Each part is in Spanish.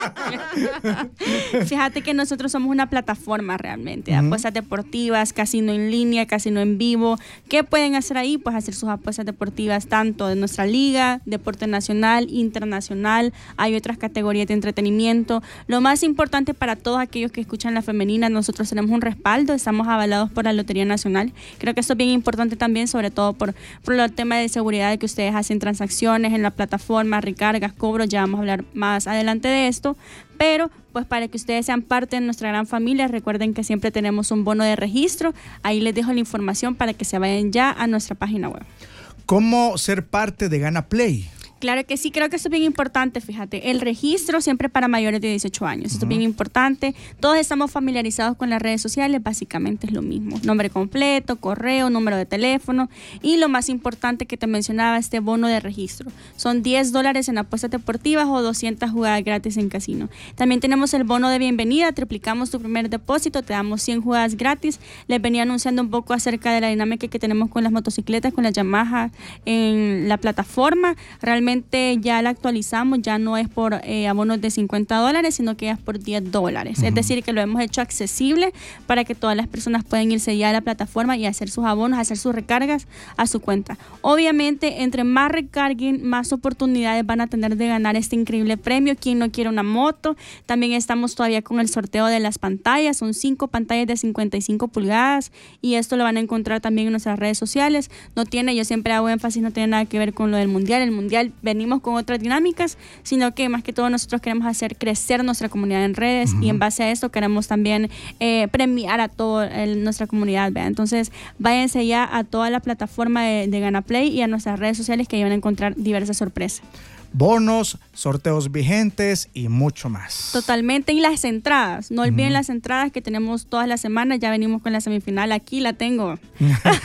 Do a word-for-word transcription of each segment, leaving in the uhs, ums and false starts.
Fíjate que nosotros somos una plataforma realmente de uh-huh. apuestas deportivas, casino en línea, casino en vivo. ¿Qué pueden hacer ahí? Pues hacer sus apuestas deportivas tanto de nuestra liga, deporte nacional, internacional. Hay otras categorías de entretenimiento. Lo más importante para todos aquellos que escuchan la femenina, nosotros tenemos un respaldo, estamos avalados por la Lotería Nacional. Creo que esto es bien importante también, sobre todo por, por el tema de seguridad, de que ustedes hacen transacciones en la plataforma, recargas, cobros. Ya vamos a hablar más adelante de esto, pero pues para que ustedes sean parte de nuestra gran familia, recuerden que siempre tenemos un bono de registro. Ahí les dejo la información para que se vayan ya a nuestra página web. ¿Cómo ser parte de Gana Play? Claro que sí, creo que esto es bien importante, fíjate, el registro siempre para mayores de dieciocho años, uh-huh. esto es bien importante, todos estamos familiarizados con las redes sociales, básicamente es lo mismo, nombre completo, correo, número de teléfono y lo más importante que te mencionaba, este bono de registro, son diez dólares en apuestas deportivas o doscientas jugadas gratis en casino. También tenemos el bono de bienvenida, triplicamos tu primer depósito, te damos cien jugadas gratis. Les venía anunciando un poco acerca de la dinámica que tenemos con las motocicletas, con las Yamaha en la plataforma, realmente ya la actualizamos, ya no es por eh, abonos de cincuenta dólares, sino que ya es por diez dólares. Uh-huh. Es decir, que lo hemos hecho accesible para que todas las personas puedan irse ya a la plataforma y hacer sus abonos, hacer sus recargas a su cuenta. Obviamente, entre más recarguen, más oportunidades van a tener de ganar este increíble premio. Quien no quiere una moto, también estamos todavía con el sorteo de las pantallas, son cinco pantallas de cincuenta y cinco pulgadas y esto lo van a encontrar también en nuestras redes sociales. No tiene, yo siempre hago énfasis, no tiene nada que ver con lo del mundial. El mundial venimos con otras dinámicas, sino que más que todo nosotros queremos hacer crecer nuestra comunidad en redes uh-huh. y en base a esto queremos también eh, premiar a toda nuestra comunidad, ¿verdad? Entonces váyanse ya a toda la plataforma de, de Gana Play y a nuestras redes sociales que ahí van a encontrar diversas sorpresas. Bonos, sorteos vigentes y mucho más. Totalmente, y las entradas, no olviden uh-huh. las entradas que tenemos todas las semanas, ya venimos con la semifinal, aquí la tengo. ¿Te,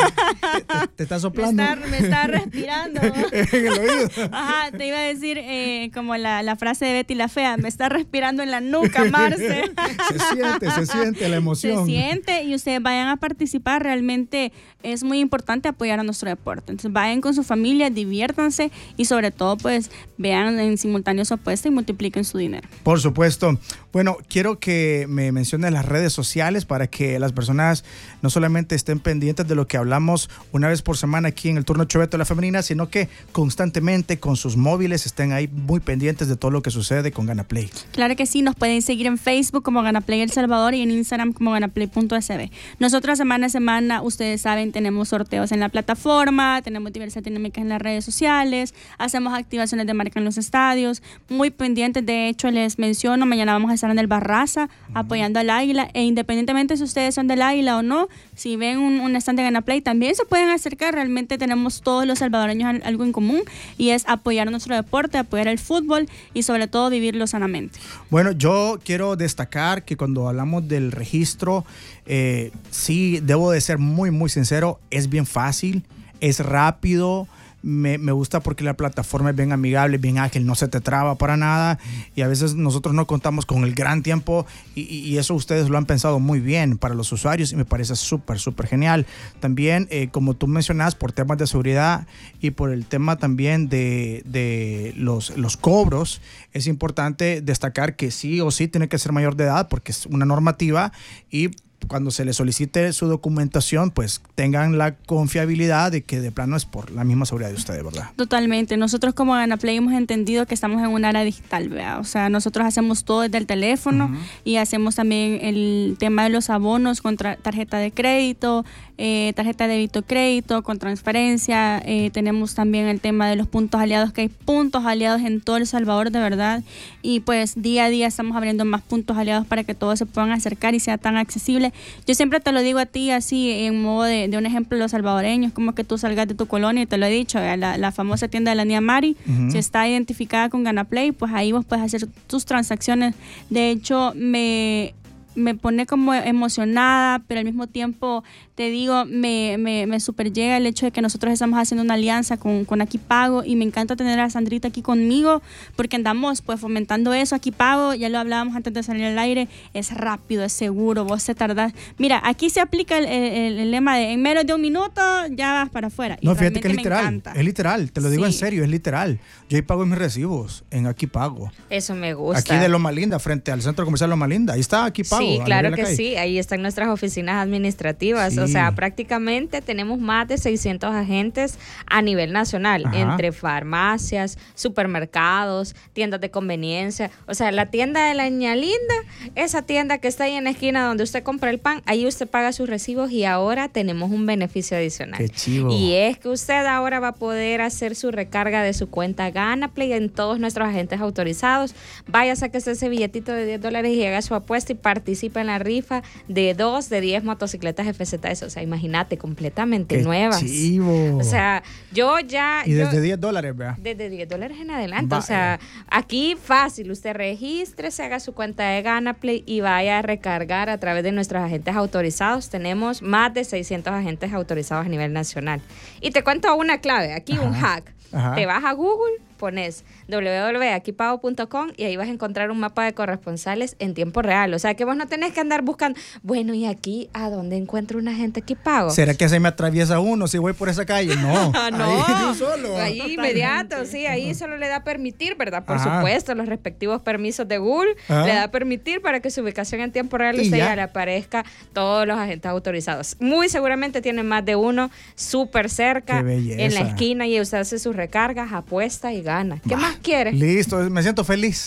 te, te estás soplando? Me está, me está respirando. En el oído. Ajá, te iba a decir eh, como la, la frase de Betty la Fea, me está respirando en la nuca, Marce. Se siente, se siente la emoción. Se siente y ustedes vayan a participar, realmente es muy importante apoyar a nuestro deporte. Entonces vayan con su familia, diviértanse y sobre todo pues vean en simultáneo su apuesta y multipliquen su dinero. Por supuesto. Bueno, quiero que me menciones las redes sociales para que las personas no solamente estén pendientes de lo que hablamos una vez por semana aquí en el turno Choveto de la Femenina, sino que constantemente con sus móviles estén ahí muy pendientes de todo lo que sucede con Gana Play. Claro que sí, nos pueden seguir en Facebook como Gana Play El Salvador y en Instagram como ganaplay punto s b. Nosotros semana a semana, ustedes saben, tenemos sorteos en la plataforma, tenemos diversas dinámicas en las redes sociales, hacemos activaciones de marca en los estadios, muy pendientes. De hecho, les menciono, mañana vamos a estar en el Barraza uh-huh. apoyando al Águila, e independientemente si ustedes son del Águila o no, si ven un, un stand de Gana Play, también se pueden acercar. Realmente tenemos todos los salvadoreños algo en común y es apoyar nuestro deporte, apoyar el fútbol y sobre todo vivirlo sanamente. Bueno, yo quiero destacar que cuando hablamos del registro, eh, sí, debo de ser muy, muy sincero, es bien fácil, es rápido. Me, me gusta porque la plataforma es bien amigable, bien ágil, no se te traba para nada y a veces nosotros no contamos con el gran tiempo y, y eso ustedes lo han pensado muy bien para los usuarios y me parece súper, súper genial. También, eh, como tú mencionas, por temas de seguridad y por el tema también de, de los, los cobros, es importante destacar que sí o sí tiene que ser mayor de edad porque es una normativa y cuando se les solicite su documentación, pues tengan la confiabilidad de que de plano es por la misma seguridad de ustedes, ¿verdad? Totalmente. Nosotros como Gana Play hemos entendido que estamos en una era digital, ¿verdad? O sea, nosotros hacemos todo desde el teléfono uh-huh. y hacemos también el tema de los abonos con tra- tarjeta de crédito, eh, tarjeta de débito crédito, con transferencia. Eh, tenemos también el tema de los puntos aliados, que hay puntos aliados en todo El Salvador, de verdad. Y pues día a día estamos abriendo más puntos aliados para que todos se puedan acercar y sea tan accesible. Yo siempre te lo digo a ti así en modo de, de un ejemplo de los salvadoreños, como que tú salgas de tu colonia y te lo he dicho, la, la famosa tienda de la Nia Mari, uh-huh. si está identificada con Gana Play, pues ahí vos puedes hacer tus transacciones. De hecho, me... me pone como emocionada, pero al mismo tiempo te digo, me, me, me super llega el hecho de que nosotros estamos haciendo una alianza con, con Aquí Pago y me encanta tener a Sandrita aquí conmigo porque andamos pues fomentando eso. Aquí Pago, ya lo hablábamos antes de salir al aire, es rápido, es seguro, vos te tardás. Mira, aquí se aplica el, el, el lema de en menos de un minuto ya vas para afuera. No, fíjate que es literal, es literal, te lo digo sí. en serio, es literal. Yo ahí pago mis recibos en Aquí Pago. Eso me gusta. Aquí de Loma Linda, frente al Centro Comercial Loma Linda, ahí está Aquí Pago. Sí, claro que sí, ahí están nuestras oficinas administrativas, sí. O sea, prácticamente tenemos más de seiscientos agentes a nivel nacional, Ajá. entre farmacias, supermercados, tiendas de conveniencia, o sea, la tienda de la Ña Linda, esa tienda que está ahí en la esquina donde usted compra el pan, ahí usted paga sus recibos y ahora tenemos un beneficio adicional. Qué chivo. Y es que usted ahora va a poder hacer su recarga de su cuenta GanaPlay en todos nuestros agentes autorizados. Vaya, sáquese ese billetito de diez dólares y haga su apuesta y participe en la rifa de dos de diez motocicletas F Z S. O sea, imagínate, completamente Qué nuevas. Chivo. O sea, yo ya... Y desde yo, diez dólares, ¿verdad? Desde diez dólares en adelante. Vaya. O sea, aquí fácil. Usted registre, se haga su cuenta de GanaPlay y vaya a recargar a través de nuestros agentes autorizados. Tenemos más de seiscientos agentes autorizados a nivel nacional. Y te cuento una clave, aquí Ajá. un hack. Ajá. Te vas a Google, pones doble u doble u doble u punto aquí pago punto com y ahí vas a encontrar un mapa de corresponsales en tiempo real. O sea, que vos no tenés que andar buscando, bueno, ¿y aquí a dónde encuentro una gente Aquí Pago? ¿Será que se me atraviesa uno si voy por esa calle? No. no, ahí solo. Ahí Totalmente. inmediato, sí, ahí solo le da permitir, ¿verdad? Por Ajá. supuesto, los respectivos permisos de Google Ajá. le da permitir para que su ubicación en tiempo real Y usted ya. ya le aparezca todos los agentes autorizados. Muy seguramente tienen más de uno súper cerca, Qué belleza. en la esquina, y usted hace sus recargas, apuesta y gana. ¿Qué bah, más quiere? Listo, me siento feliz.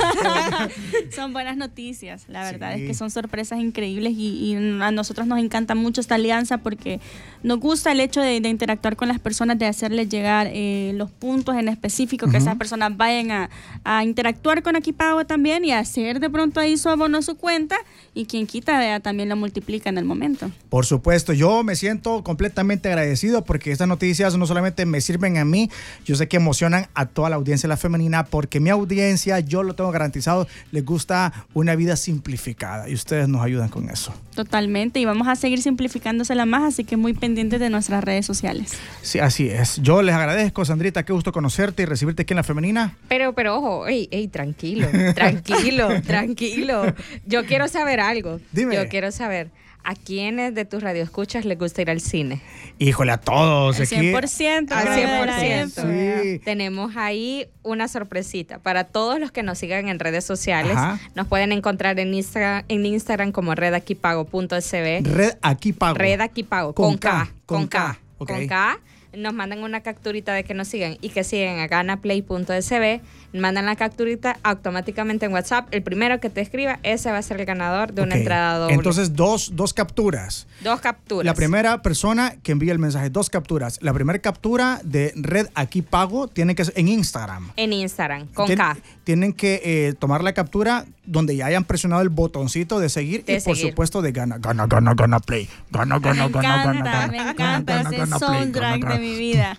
Son buenas noticias, la verdad Sí. es que son sorpresas increíbles y, y a nosotros nos encanta mucho esta alianza porque nos gusta el hecho de, de interactuar con las personas, de hacerles llegar eh, los puntos en específico, uh-huh. que esas personas vayan a, a interactuar con Aquí Pago también y hacer de pronto ahí su abono, su cuenta, y quien quita vea, también lo multiplica en el momento. Por supuesto, yo me siento completamente agradecido porque estas noticias no solamente me sirven a mí, yo sé que emocionan a toda la audiencia la femenina, porque mi audiencia, yo lo tengo garantizado, les gusta una vida simplificada y ustedes nos ayudan con eso. Totalmente, y vamos a seguir simplificándosela más, así que muy pendientes de nuestras redes sociales. Sí, así es. Yo les agradezco, Sandrita, qué gusto conocerte y recibirte aquí en la femenina. Pero, pero ojo, ey, ey, tranquilo, tranquilo, tranquilo. Yo quiero saber algo. Dime. Yo quiero saber, ¿a quiénes de tus radioescuchas les gusta ir al cine? Híjole, a todos. Al aquí. cien por ciento. Al cien por ciento. Sí. Tenemos ahí una sorpresita. Para todos los que nos sigan en redes sociales, Ajá. nos pueden encontrar en Instagram, en Instagram como red aquí pago punto s b. Red Aquí Pago. Red Aquí Pago, Con con K. K, Con con K. K, ok. Con K. Nos mandan una capturita de que nos sigan y que siguen a ganaplay punto s b. Mandan la capturita automáticamente en WhatsApp. El primero que te escriba, ese va a ser el ganador de una Ok. entrada doble. Entonces, dos, dos capturas. Dos capturas. La primera persona que envía el mensaje, dos capturas. La primera captura de Red Aquí Pago tiene que ser en Instagram. En Instagram, con Tien- K. Tienen que eh, tomar la captura donde ya hayan presionado el botoncito de seguir De y por seguir. supuesto de gana, gana, gana, gana, play. Gana, gana, Me gana, gana, encanta, gana. me encanta Gana, ese gana, play, soundtrack gana, de mi vida.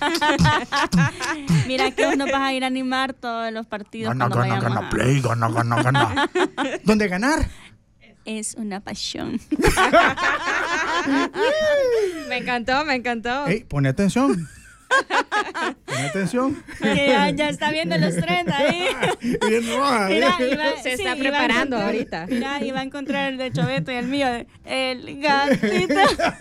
Mira que vos nos vas a ir a animar todos los partidos Gana, cuando gana, vayamos gana, a- play, gana, gana, gana. ¿Dónde ganar? Es una pasión. Me encantó, me encantó. Ey, pone atención. Pone atención. Que ya, ya está viendo los treinta ahí. Bien roja, ¿eh? Mira, Iván- Se sí, está Iván preparando encontró- ahorita. Mira, y va a encontrar el de Choveto y el mío, el gatito.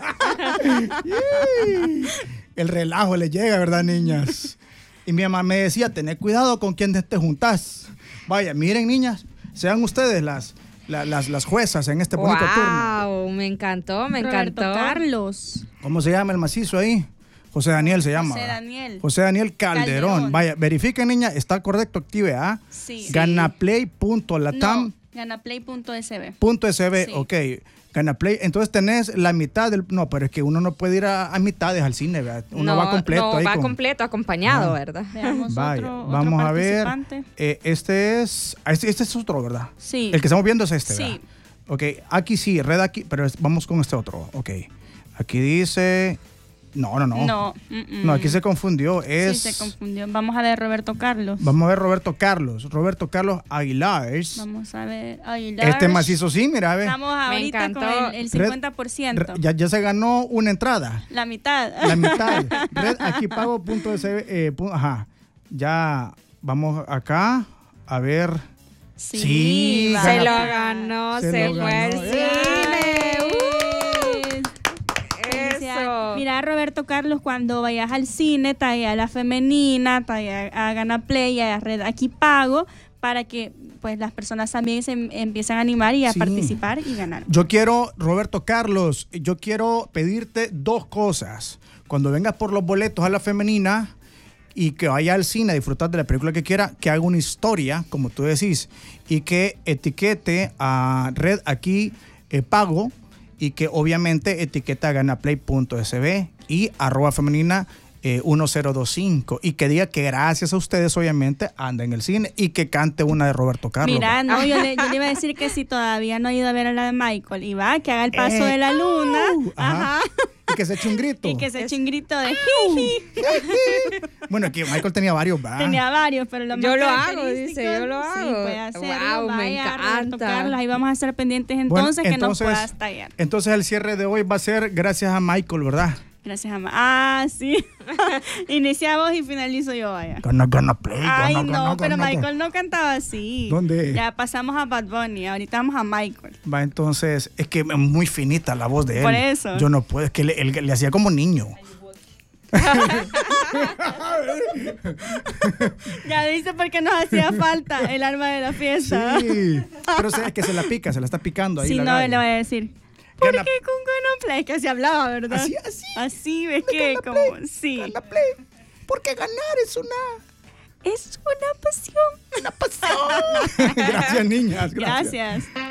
El relajo le llega, ¿verdad, niñas? Y mi mamá me decía, tened cuidado con quién te juntás. Vaya, miren, niñas, sean ustedes las, la- las, las juezas en este bonito turno. Wow, me encantó, me Roberto encantó. Carlos. ¿Cómo se llama el macizo ahí? José Daniel se llama. José ¿verdad? Daniel. José Daniel Calderón. Calderón. Vaya, verifiquen, niña, está correcto, active, ¿ah? Sí. Ganaplay punto latam No, ganaplay punto s b. punto s b, Sí. ok. Ganaplay, entonces tenés la mitad del... No, pero es que uno no puede ir a, a mitades al cine, ¿verdad? Uno no, va completo. no, ahí va con- completo, acompañado, Ah. ¿verdad? Veamos Vaya, otro, otro vamos a ver. participante. Eh, este es... ah, Este, este es otro, ¿verdad? Sí. El que estamos viendo es este, Sí. ¿verdad? Ok, aquí sí, red aquí, pero es- vamos con este otro. Ok, aquí dice... No, no, no. No, mm, mm. No, aquí se confundió. Es... Sí, se confundió. Vamos a ver Roberto Carlos. Vamos a ver Roberto Carlos. Roberto Carlos Aguilar. Vamos a ver Aguilar. Este macizo sí, mira, ve. Estamos ahorita con el, el cincuenta por ciento. Red, ya, ya se ganó una entrada. La mitad. La mitad. Red aquí pago punto S B, eh, pu- ajá. Ya vamos acá a ver. Sí, Sí, va. Se gana- lo ganó, se, se lo fue al ganó. cine. Uh, Felicidades. eso. Mira, Roberto Carlos, cuando vayas al cine, talla a la femenina, talla a Gana Play, a Red Aquí Pago, para que pues las personas también se em- empiecen a animar y a Sí. participar y ganar. Yo quiero, Roberto Carlos, yo quiero pedirte dos cosas. Cuando vengas por los boletos a la femenina y que vaya al cine a disfrutar de la película que quiera, que haga una historia, como tú decís, y que etiquete a Red Aquí eh, Pago y que obviamente etiqueta a ganaplay punto S B y arroba femenina eh, uno cero dos cinco y que diga que gracias a ustedes obviamente anda en el cine y que cante una de Roberto Carlos. Mira, no, yo le, yo le iba a decir que si todavía no ha ido a ver a la de Michael y va, que haga el paso Eh, de la luna, au, ajá. ajá, Y que se eche un grito. y que se eche un grito de Bueno, aquí Michael tenía varios, ¿verdad? Tenía varios, pero lo más Yo lo hago, característico, dice, yo lo Sí, hago. puede hacerlo. Wow, me Vaya, Roberto encanta. Carlos, ahí vamos a estar pendientes Bueno, entonces que nos puedas tallar. Entonces el cierre de hoy va a ser gracias a Michael, ¿verdad? Gracias, Ama. Ah, sí. Iniciamos y finalizo yo, vaya. Gana, gana, play. Ay, gana, no, gana, pero gana, Michael no cantaba así. ¿Dónde? Ya pasamos a Bad Bunny, ahorita vamos a Michael. Va, entonces, es que es muy finita la voz de él. Por eso. Yo no puedo, es que le, él- le hacía como niño. Ya dice porque nos hacía falta el alma de la fiesta. Sí, pero o sea, es que se la pica, se la está picando ahí. Sí, la no, galla. le voy a decir. ¿Por Gana- qué con Gana Play? Que se hablaba, ¿verdad? Así, así. Así, ves La que Gana como, Play, sí. Gana play. Porque ganar es una, Es una pasión. una pasión. Gracias, niñas. Gracias. Gracias.